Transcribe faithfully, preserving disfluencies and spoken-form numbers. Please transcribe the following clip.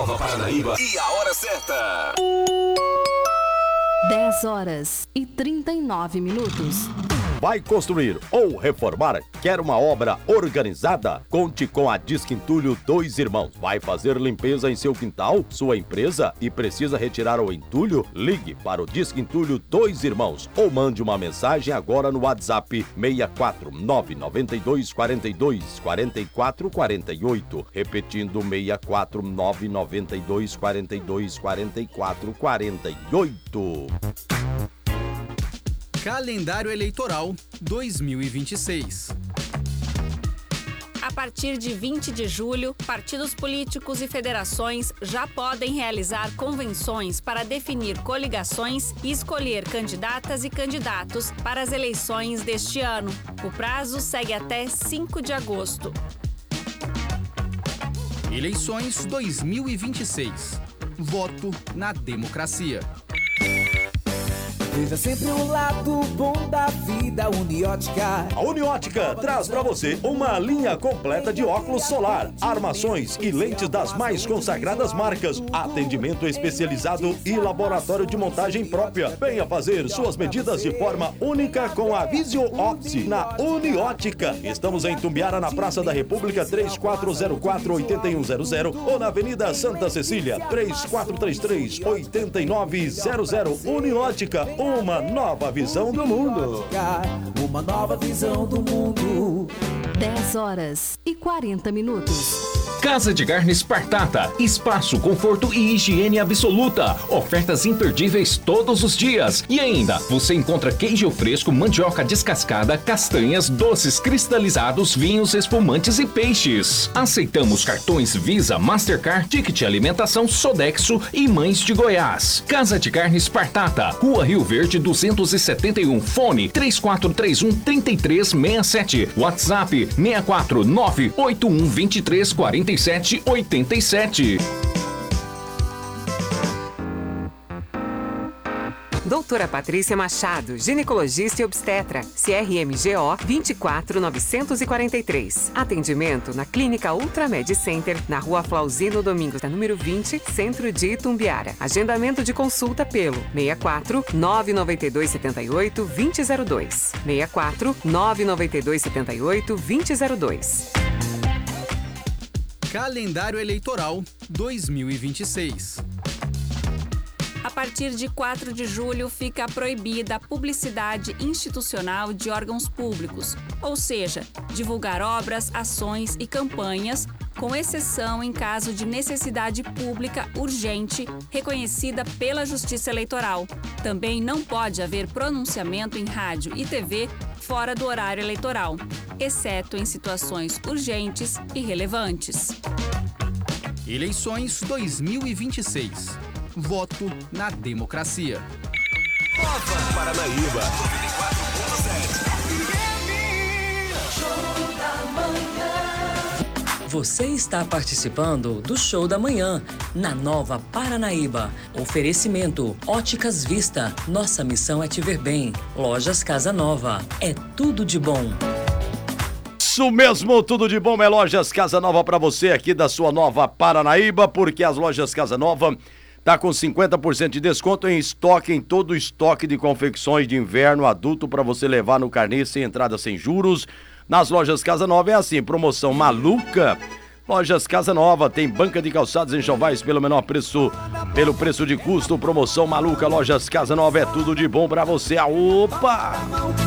Nova Paranaíba e a hora certa. dez horas e trinta e nove minutos. Vai construir ou reformar? Quer uma obra organizada? Conte com a Disque Entulho Dois Irmãos. Vai fazer limpeza em seu quintal, sua empresa e precisa retirar o entulho? Ligue para o Disque Entulho Dois Irmãos ou mande uma mensagem agora no WhatsApp seis quatro nove nove dois quatro dois quatro quatro quatro oito. Repetindo seis quatro nove nove dois quatro dois quatro quatro quatro oito. Calendário Eleitoral dois mil e vinte e seis. A partir de vinte de julho, partidos políticos e federações já podem realizar convenções para definir coligações e escolher candidatas e candidatos para as eleições deste ano. O prazo segue até cinco de agosto. Eleições dois mil e vinte e seis. Voto na democracia. Veja sempre o lado bom da vida, Uniótica. A Uniótica traz para você uma linha completa de óculos solar, armações e lentes das mais consagradas marcas, atendimento especializado e laboratório de montagem própria. Venha fazer suas medidas de forma única com a Visio Opti na Uniótica. Estamos em Tumbiara, na Praça da República, três quatro zero quatro, oito um zero zero ou na Avenida Santa Cecília, três quatro três três, oito nove zero zero. Uniótica, uma nova visão do mundo. Uma nova visão do mundo. dez horas e quarenta minutos. Casa de Carne Spartata, espaço, conforto e higiene absoluta. Ofertas imperdíveis todos os dias. E ainda, você encontra queijo fresco, mandioca descascada, castanhas, doces cristalizados, vinhos, espumantes e peixes. Aceitamos cartões Visa, Mastercard, Ticket Alimentação, Sodexo e Mães de Goiás. Casa de Carne Spartata, Rua Rio Verde duzentos e setenta e um, fone três quatro três um, três três seis sete, WhatsApp seis quatro nove oito um dois três quatro sete oito sete. Doutora Patrícia Machado, ginecologista e obstetra, C R M G O vinte e quatro novecentos e quarenta e três. Atendimento na Clínica Ultramed Center, na Rua Flauzino Domingos, número vinte, Centro de Itumbiara. Agendamento de consulta pelo seis quatro nove nove dois sete oito dois zero dois. seis quatro nove nove dois sete oito dois zero dois. Calendário Eleitoral dois mil e vinte e seis. A partir de quatro de julho, fica proibida a publicidade institucional de órgãos públicos, ou seja, divulgar obras, ações e campanhas, com exceção em caso de necessidade pública urgente, reconhecida pela Justiça Eleitoral. Também não pode haver pronunciamento em rádio e T V fora do horário eleitoral, exceto em situações urgentes e relevantes. Eleições dois mil e vinte e seis. Voto na democracia. Nova Paranaíba noventa e quatro ponto sete. Você está participando do Show da Manhã, na Nova Paranaíba. Oferecimento Óticas Vista. Nossa missão é te ver bem. Lojas Casa Nova. É tudo de bom. Isso mesmo, tudo de bom é Lojas Casa Nova para você aqui da sua Nova Paranaíba, porque as Lojas Casa Nova tá com cinquenta por cento de desconto em estoque, em todo o estoque de confecções de inverno adulto para você levar no carnê sem entrada, sem juros. Nas Lojas Casa Nova é assim, promoção maluca. Lojas Casa Nova tem banca de calçados enxovais pelo menor preço, pelo preço de custo, promoção maluca. Lojas Casa Nova é tudo de bom para você. Opa!